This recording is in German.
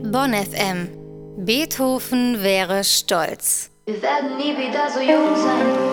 Bonn FM. Beethoven wäre stolz. Wir werden nie wieder so jung sein.